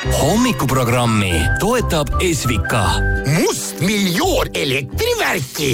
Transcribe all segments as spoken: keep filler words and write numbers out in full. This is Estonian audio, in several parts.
Hommikuprogrammi toetab Esvika. Must miljoon elektrivärki.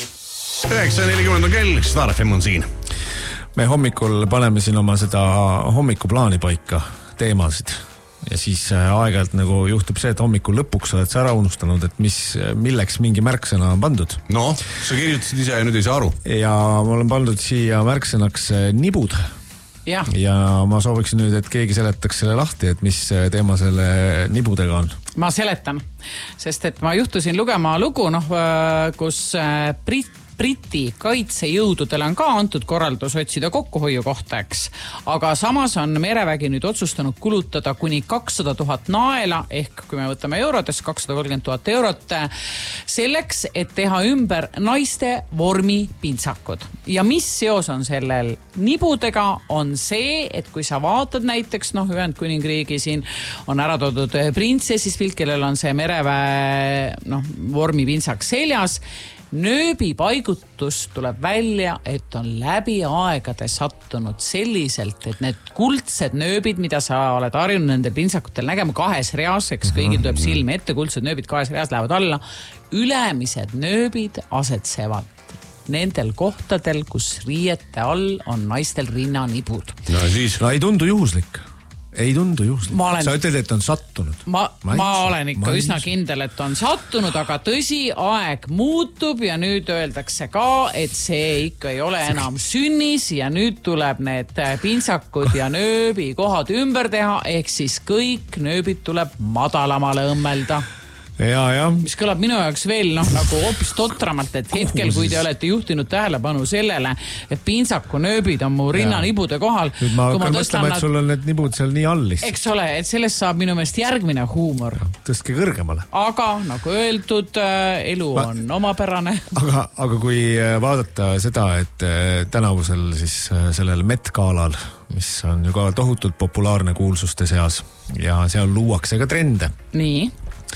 üheksa nelikümmend on kell, Star F M on siin. Me hommikul paneme siin oma seda hommikuplaani paika, teemasid. Ja siis aeg-ajalt nagu juhtub see, et hommikul lõpuks oled sa ära unustanud, et mis, milleks mingi märksõna on pandud. No, sa kirjutasid ise ja nüüd ei saa aru. Ja ma olen pandud siia märksõnaks nibud. Ja. ja ma sooviksin nüüd, et keegi seletaks selle lahti, et mis teema selle nibudega on. Ma seletan, sest et ma juhtusin lugema lugu, noh, kus Brit Briti kaitsejõududele on ka antud korraldus otsida kokkuhoiu kohta, eks. Aga samas on merevägi nüüd otsustanud kulutada kuni kakssada tuhat naela, ehk kui me võtame eurodes, kakssada kolmkümmend tuhat eurot, selleks, et teha ümber naiste vormipintsakud. Ja mis seos on sellel nibudega, on see, et kui sa vaatad näiteks, noh, Ühendkuningriigi siin on ära toodud printsessis pilt, kellel on see mereväe, noh, vormipintsak seljas, nööbi paigutus tuleb välja, et on läbi aegade sattunud selliselt, et need kuldsed nööbid, mida sa oled harjunud nende pintsakutel nägema kahes reas, eks kõigil tuleb silme ette, kuldsed nööbid kahes reas lähevad alla, ülemised nööbid asetsevad nendel kohtadel, kus riiete all on naistel rinnanibud. No siis no ei tundu juhuslik. Ei tundu juhuslik. Olen... Sa ütled, et on sattunud. Ma, ma, ma olen ikka ma üsna kindel, et on sattunud, aga tõsi, aeg muutub ja nüüd öeldakse ka, et see ikka ei ole enam sünnis ja nüüd tuleb need pintsakud ja nööbi kohad ümber teha, ehk siis kõik nööbid tuleb madalamale õmmelda. Ja, ja. Mis kõlab minu jaoks veel noh, nagu hoopis totramalt, et hetkel, kui te olete juhtinud tähelepanu sellele, et pintsaku nööbid on mu rinnanibude kohal. Nüüd ma hakkan mõtlema, et sul on need nibud seal nii allist. Eks ole, et sellest saab minu meelest järgmine huumor. Tõstke kõrgemale. Aga nagu öeldud, elu ma... on omapärane. Aga, aga kui vaadata seda, et tänavusel siis sellel Met-Galal, mis on ju ka tohutult populaarne kuulsuste seas ja seal luuakse ka trende. Nii.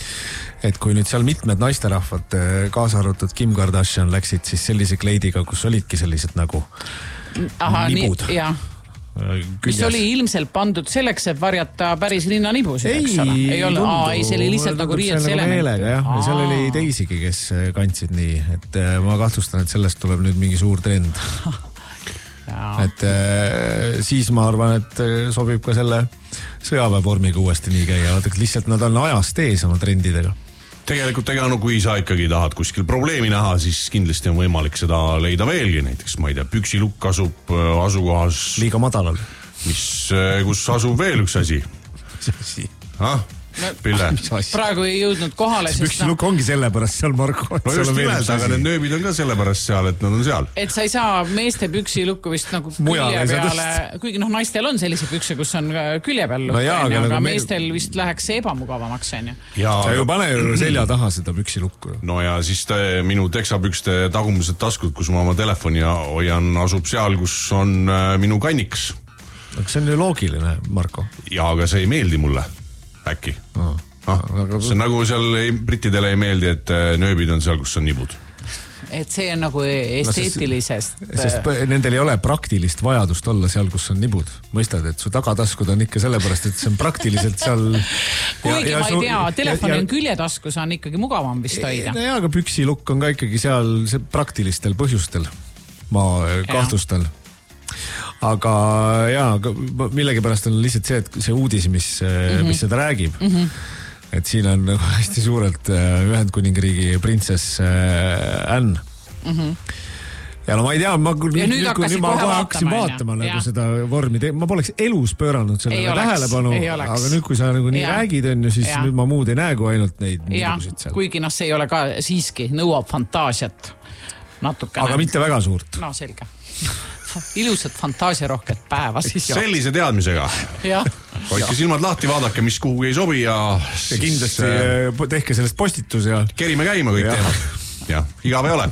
Et kui nüüd seal mitmed naisterahvad, kaasa arvatud Kim Kardashian läksid siis sellise kleidiga, kus olidki sellised nagu Aha, nibud. Nii, jah. Mis oli ilmselt pandud selleks, et varjata päris rinnanibusid, eks ole? Ei olnud, aa, ei, see oli lihtsalt nagu riiet element. Ja seal oli teisigi, kes kandsid nii, et ma kahtlustan, et sellest tuleb nüüd mingi suur trend. Et siis ma arvan, et sobib ka selle sõjaväevormiga uuesti nii käia, lihtsalt nad on ajast ees oma trendidega. Tegelikult ega no kui sa ikkagi tahad kuskil probleemi näha, siis kindlasti on võimalik seda leida veelgi, näiteks ma ei tea, püksilukk asub asukohas liiga madalal, mis, kus asub veel üks asi. Ha? Pille. Praegu ei jõudnud kohale. Püksilukk ongi sellepärast seal, Marko. No just nimelt, aga need nööbid on ka sellepärast seal, et nad on seal. Et sa ei saa meeste püksilukku vist nagu külje peale, kuigi noh, naistel on sellise pükse, kus on külje peal lukk, no jaa, aga, aga meestel me... vist läheks see ebamugavamaks. Ja, sa ju pane selja taha seda püksilukku. No ja siis te, minu teksapükste tagumised taskud, kus ma oma telefoni hoian, asub seal, kus on minu kanniks. Aga see on ju loogiline, Marko. Ja, aga see ei meeldi mulle. Äkki. Ah, see on nagu seal brittidele ei meeldi, et nööbid on seal, kus on nibud. Et see on nagu esteetilisest. No, sest, sest nendel ei ole praktilist vajadust olla seal, kus on nibud. Mõistad, et su tagataskud on ikka sellepärast, et see on praktiliselt seal... Kuigi ja, ja ma ei tea, telefoni ja, on küljetaskus on ikkagi mugavam vist hoida. Ja, aga püksilukk on ka ikkagi seal praktilistel põhjustel. Ma kahtlustan. Aga jaa, millegi pärast on lihtsalt see, et see uudis, mis, mm-hmm. mis seda räägib, mm-hmm. et siin on hästi suurelt Ühendkuningriigi printsess Anne. Mm-hmm. Ja no ma ei tea, ma, nüüd, nüüd, kui nüüd ma kohe hakkasin vaatama nagu ja. Seda vormi, ma poleks elus pööranud sellele tähelepanu, aga nüüd kui sa nagu nii ja. Räägid, on ju, siis ja. Nüüd ma muud ei näe kui ainult neid nidusid seal. Kuigi noh, see ei ole ka siiski, nõuab fantaasiat natukene. Aga mitte väga suurt. No selge. Ilusat fantaasiarohket päeva siis. Sellise teadmisega. Hoidke silmad lahti, vaadake, mis kuhugi ei sobi ja... ja kindlasti äh, tehke sellest postitus ja... Kerime käima kõik ja. Teemad. Ja, igav ei ole.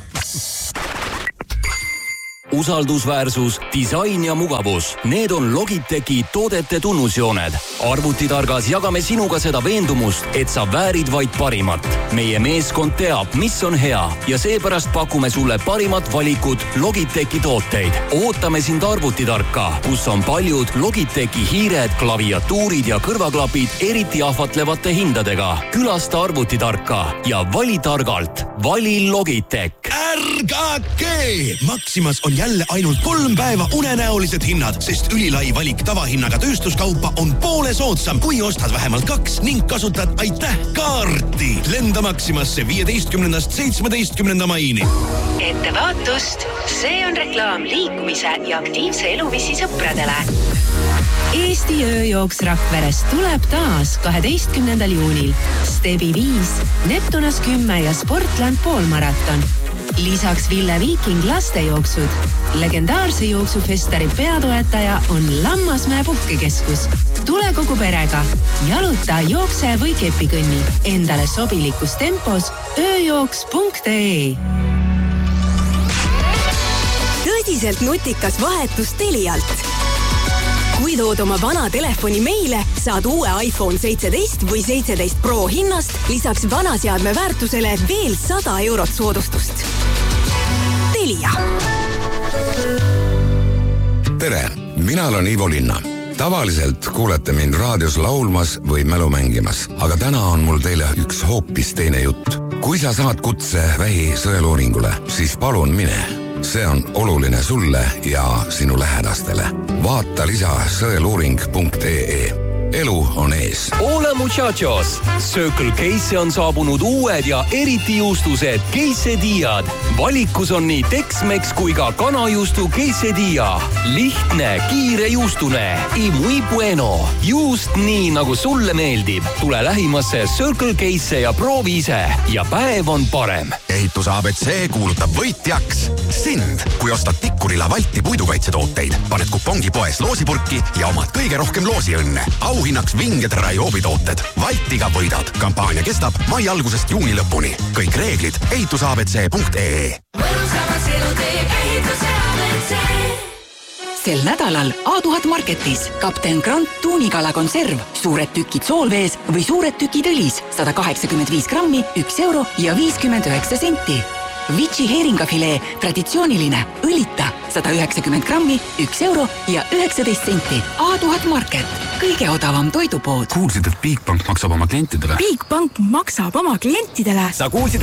Usaldusväärsus, disain ja mugavus. Need on Logitechi toodete tunnusjooned. arvutitargas jagame sinuga seda veendumust, et sa väärid vaid parimat. Meie meeskond teab, mis on hea ja seepärast pakume sulle parimat valikut Logitechi tooteid. Ootame sind arvutitarka, kus on paljud Logitechi hiired, klaviatuurid ja kõrvaklapid eriti ahvatlevate hindadega. Külasta arvutitarka ja vali targalt. Vali Logitech. Ärgake! Maximas on jälle ainult kolm päeva unenäolised hinnad, sest ülilai valik tavahinnaga tööstuskaupa on poole soodsam, kui ostad vähemalt kaks ning kasutad aitäh kaarti. Lenda Maximasse viieteistkümnendast seitsmeteistkümnenda maini. Ettevaatust! See on reklaam liikumise ja aktiivse eluviisi sõpradele. Eesti ööjooks Rakveres tuleb taas kaheteistkümnendal juunil. Stebi viis, Neptunas kümme ja Sportland poolmaraton. Lisaks Ville Viiking lastejooksud. Legendaarse jooksufestari peatoetaja on Lammasmäe puhkekeskus. Tule kogu perega. Jaluta, jookse või kepikõnni. Endale sobilikus tempos ööjooks punkt ee. Tõsiselt nutikas vahetus Telialt. Kui tood oma vana telefoni meile, saad uue iPhone seitseteist või seitseteist Pro hinnast lisaks vanaseadme väärtusele veel sada eurot soodustust. Telia. Tere, mina olen Ivo Linna. Tavaliselt kuulete mind raadios laulmas või mälu mängimas, aga täna on mul teile üks hoopis teine jutt. Kui sa saad kutse vähi sõeluuringule, siis palun mine. See on oluline sulle ja sinu lähedastele. Vaata lisa sõeluuring punkt ee. Elu on ees. Hola muchachos! Circle K'sse on saabunud uued ja eriti juustused quesadillad. Valikus on nii Tex-Mex kui ka kanajuustu quesadilla. Lihtne, kiire juustune. Y muy bueno. Juust nii, nagu sulle meeldib. Tule lähimasse Circle K'sse ja proovi ise. Ja päev on parem. Ehitus A B C kuulutab võitjaks sind. Kui ostad Tikkurila Valti puidukaitsetooteid, paned kupongi poes loosipurki ja omad kõige rohkem loosiõnne. Auhinnaks vinged Raiobi tooted. Valtiga võidad. Kampaania kestab mai algusest juuni lõpuni. Kõik reeglid ehitus A B C punkt ee. Sel nädalal A tuhat Marketis Kapten Grant tuunikala konserv, suured tükid soolvees või suured tükid õlis, sada kaheksakümmend viis grammi, üks euro ja viiskümmend üheksa senti. Vici heeringafilee, traditsiooniline, õlita, sada üheksakümmend grammi, üks euro ja üheksateist senti. A tuhat Market, kõige odavam toidupood. Kuulsid, et Bigbank maksab oma klientidele? Bigbank maksab oma klientidele? Sa kuulsid,